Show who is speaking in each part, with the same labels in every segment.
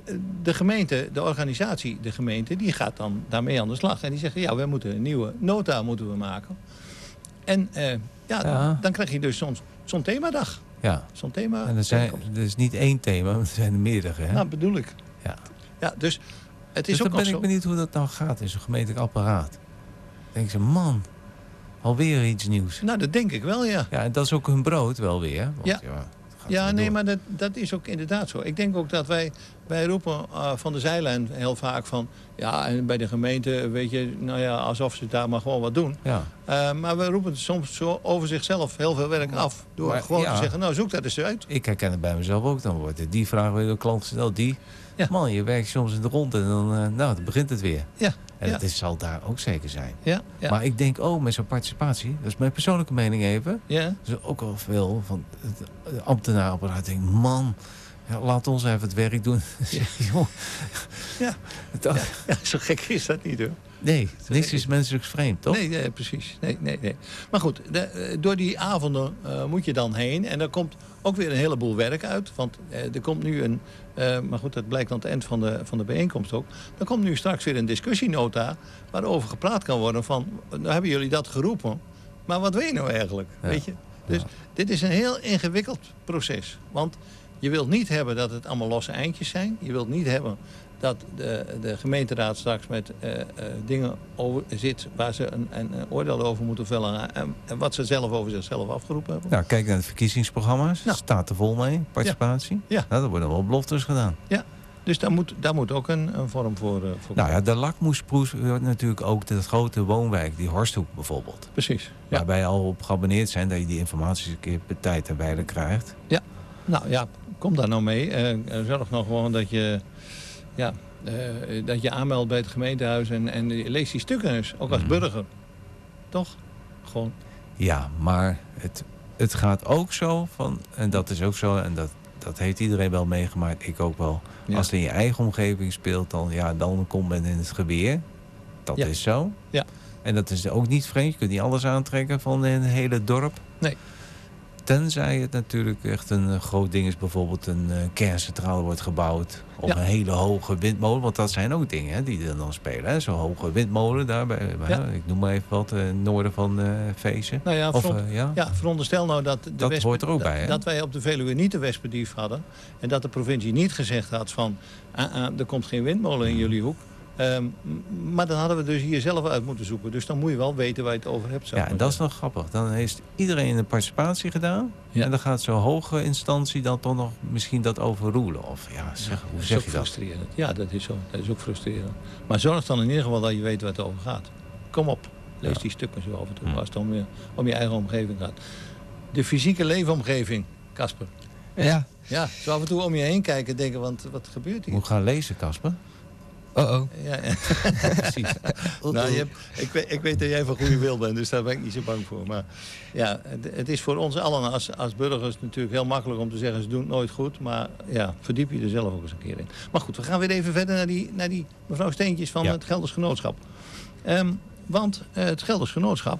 Speaker 1: de gemeente, de organisatie, de gemeente, die gaat dan daarmee aan de slag. En die zeggen, ja, we moeten een nieuwe nota maken. En dan krijg je dus zo'n themadag.
Speaker 2: Ja.
Speaker 1: Zo'n thema.
Speaker 2: En er is niet één thema, maar er zijn er meerdere. Hè?
Speaker 1: Nou, bedoel ik. Ja, dus het is
Speaker 2: dus
Speaker 1: ook
Speaker 2: dan ben ik benieuwd hoe dat nou gaat in zo'n gemeentelijk apparaat. Dan denk ze, man, alweer iets nieuws.
Speaker 1: Nou, dat denk ik wel, ja.
Speaker 2: Ja, en dat is ook hun brood wel weer. Want,
Speaker 1: maar dat is ook inderdaad zo. Ik denk ook dat wij roepen van de zijlijn heel vaak van... ja, en bij de gemeente, weet je, nou ja, alsof ze daar maar gewoon wat doen.
Speaker 2: Ja.
Speaker 1: Maar we roepen soms zo over zichzelf heel veel werk af. Door gewoon te zeggen, nou, zoek dat eens uit.
Speaker 2: Ik herken het bij mezelf ook. Dan wordt die vraag weer door de klant gesteld. Ja. Man, je werkt soms in de rond en dan begint het weer.
Speaker 1: Ja.
Speaker 2: En dat zal daar ook zeker zijn.
Speaker 1: Ja.
Speaker 2: Maar ik denk ook met zo'n participatie, dat is mijn persoonlijke mening even.
Speaker 1: Ja.
Speaker 2: Dus ook al veel van het ambtenarenapparaat. Denk man, laat ons even het werk doen.
Speaker 1: Zo gek is dat niet, hoor.
Speaker 2: Nee, niks is menselijk vreemd, toch?
Speaker 1: Nee, precies. Nee. Maar goed, door die avonden moet je dan heen. En er komt ook weer een heleboel werk uit. Want er komt nu maar goed, dat blijkt aan het eind van de bijeenkomst ook. Er komt nu straks weer een discussienota waarover gepraat kan worden van... nou hebben jullie dat geroepen, maar wat wil je nou eigenlijk? Ja. Weet je? Dus dit is een heel ingewikkeld proces. Want je wilt niet hebben dat het allemaal losse eindjes zijn. Je wilt niet hebben dat de gemeenteraad straks met dingen over zit... waar ze een oordeel over moeten vellen... en wat ze zelf over zichzelf afgeroepen hebben.
Speaker 2: Nou, kijk naar de verkiezingsprogramma's. Staat er vol mee, participatie. Ja. Nou, er worden wel beloftes gedaan. Ja,
Speaker 1: dus daar moet ook een vorm voor
Speaker 2: nou ja, de lakmoesproef wordt natuurlijk ook de grote woonwijk, die Horsthoek bijvoorbeeld.
Speaker 1: Precies.
Speaker 2: Ja. Waarbij al op geabonneerd zijn dat je die informatie een keer per tijd erbij krijgt.
Speaker 1: Ja, nou ja, kom daar nou mee. Zorg nou gewoon dat je... Ja, dat je aanmeldt bij het gemeentehuis en lees die stukken eens, ook als burger. Toch? Gewoon.
Speaker 2: Ja, maar het gaat ook zo van, en dat is ook zo, en dat heeft iedereen wel meegemaakt, ik ook wel. Ja. Als het in je eigen omgeving speelt, dan komt men in het geweer. Dat is zo. Ja. En dat is ook niet vreemd. Je kunt niet alles aantrekken van een hele dorp.
Speaker 1: Nee.
Speaker 2: Tenzij het natuurlijk echt een groot ding is. Bijvoorbeeld een kerncentrale wordt gebouwd. Of een hele hoge windmolen. Want dat zijn ook dingen die er dan spelen. Zo'n hoge windmolen daar. Ik noem maar even wat. Noorden van Vezen.
Speaker 1: Nou ja, veronderstel nou dat
Speaker 2: hoort er ook bij.
Speaker 1: Dat wij op de Veluwe niet de wespedief hadden. En dat de provincie niet gezegd had van... er komt geen windmolen in jullie hoek. Maar dan hadden we dus hier zelf uit moeten zoeken. Dus dan moet je wel weten waar je het over hebt.
Speaker 2: Ja, en dat is nog grappig. Dan heeft iedereen een participatie gedaan. Ja. En dan gaat zo'n hoge instantie dan toch nog misschien dat overroelen. Of hoe zeg je dat?
Speaker 1: Frustrerend. Ja, dat is zo. Dat is ook frustrerend. Maar zorg dan in ieder geval dat je weet waar het over gaat. Kom op. Lees die stukken zo af en toe. Als het om je eigen omgeving gaat. De fysieke leefomgeving, Casper.
Speaker 2: Ja.
Speaker 1: Ja, zo af en toe om je heen kijken en denken, want wat gebeurt hier?
Speaker 2: Moet gaan lezen, Casper.
Speaker 1: Ja. Precies. Nou, ik weet dat jij van goede wil bent, dus daar ben ik niet zo bang voor. Maar ja, het is voor ons allen als burgers natuurlijk heel makkelijk om te zeggen... ze doen het nooit goed, maar ja, verdiep je er zelf ook eens een keer in. Maar goed, we gaan weer even verder naar die mevrouw Steentjes van het Gelders Genootschap. Want het Gelders Genootschap,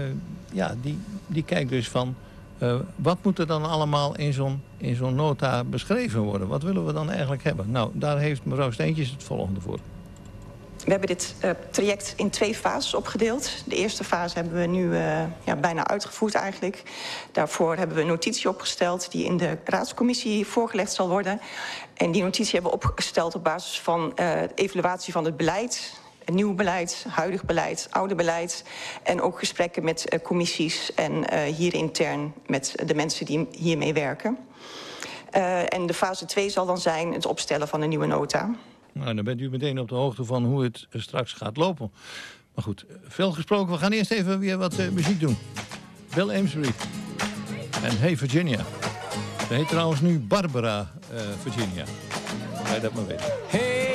Speaker 1: die kijkt dus van... wat moet er dan allemaal in zo'n nota beschreven worden? Wat willen we dan eigenlijk hebben? Nou, daar heeft mevrouw Steentjes het volgende voor.
Speaker 3: We hebben dit traject in 2 fases opgedeeld. De eerste fase hebben we nu bijna uitgevoerd eigenlijk. Daarvoor hebben we een notitie opgesteld... die in de raadscommissie voorgelegd zal worden. En die notitie hebben we opgesteld op basis van evaluatie van het beleid... Nieuw beleid, huidig beleid, oude beleid... en ook gesprekken met commissies en hier intern met de mensen die hiermee werken. En de fase 2 zal dan zijn het opstellen van een nieuwe nota.
Speaker 1: Nou, dan bent u meteen op de hoogte van hoe het straks gaat lopen. Maar goed, veel gesproken. We gaan eerst even weer wat muziek doen. Bill Amesbury en Hey Virginia. Ze heet trouwens nu Barbara Virginia. Ga je dat maar weten.
Speaker 4: Hey